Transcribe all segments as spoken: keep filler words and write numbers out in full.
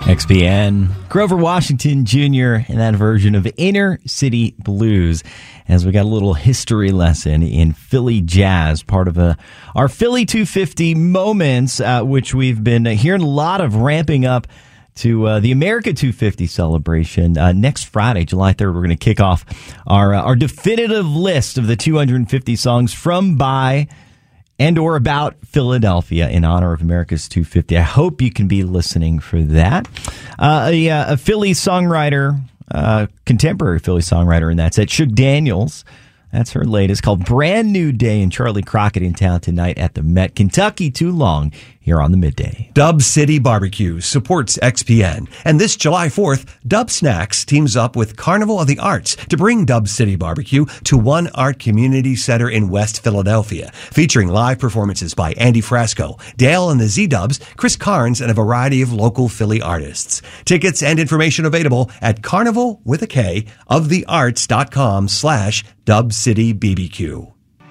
X P N, Grover Washington Junior and that version of Inner City Blues, as we got a little history lesson in Philly jazz, part of a, our Philly two fifty moments, uh, which we've been hearing a lot of ramping up to uh, the America two fifty celebration. Uh, next Friday, July third, we're going to kick off our, uh, our definitive list of the two hundred fifty songs from, by, and or about Philadelphia in honor of America's two fifty. I hope you can be listening for that. Uh, a, a Philly songwriter, uh, contemporary Philly songwriter, and that's it, Shug Daniels. That's her latest, called Brand New Day, and Charlie Crockett in town tonight at the Met. Kentucky Too Long here on the Midday. Dub City Barbecue supports X P N. And this July fourth, Dub Snacks teams up with Carnival of the Arts to bring Dub City Barbecue to One Art Community Center in West Philadelphia, featuring live performances by Andy Frasco, Dale and the Z-Dubs, Chris Carnes, and a variety of local Philly artists. Tickets and information available at carnival with a K of the arts dot com slash Dub City B B Q.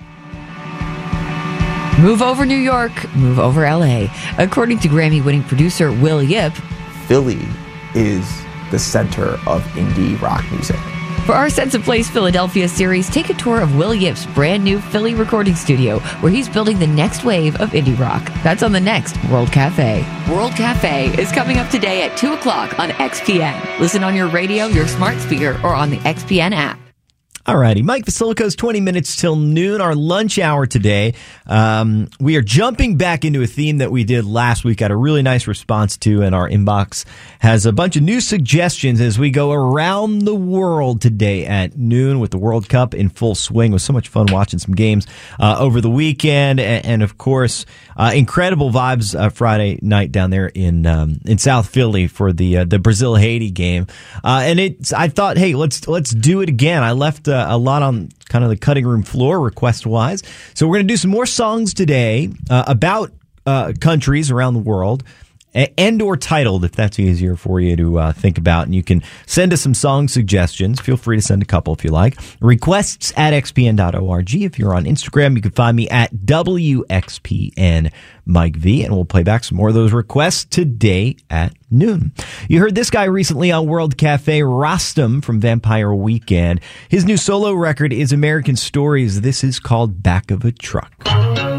Move over New York, move over L A. According to Grammy-winning producer Will Yip, Philly is the center of indie rock music. For our Sense of Place Philadelphia series, take a tour of Will Yip's brand new Philly recording studio, where he's building the next wave of indie rock. That's on the next World Cafe. World Cafe is coming up today at two o'clock on X P N. Listen on your radio, your smart speaker, or on the X P N app. Alrighty, Mike Vasilico's twenty minutes till noon, our lunch hour today. Um, we are jumping back into a theme that we did last week. Got a really nice response to, and our inbox has a bunch of new suggestions as we go around the world today at noon with the World Cup in full swing. It was so much fun watching some games uh, over the weekend, and, and of course, uh, incredible vibes uh, Friday night down there in um, in South Philly for the uh, the Brazil-Haiti game. Uh, and it's I thought, hey, let's let's do it again. I left Uh, a lot on kind of the cutting room floor request-wise. So we're going to do some more songs today uh, about uh, countries around the world, and or titled, if that's easier for you to uh, think about. And you can send us some song suggestions. Feel free to send a couple if you like. Requests at x p n dot org. If you're on Instagram, you can find me at W X P N Mike V, and we'll play back some more of those requests today at noon. You heard this guy recently on World Cafe, Rostam from Vampire Weekend. His new solo record is American Stories. This is called Back of a Truck.